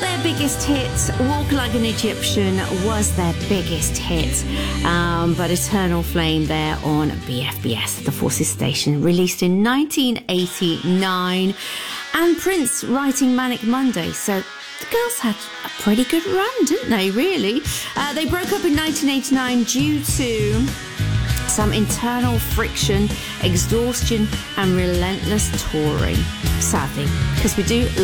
their biggest hit. Walk Like an Egyptian was their biggest hit. But Eternal Flame there on BFBS, the Forces station, released in 1989. And Prince writing Manic Monday. So the girls had a pretty good run, didn't they, really? They broke up in 1989 due to some internal friction, exhaustion and relentless touring. Sadly, because we do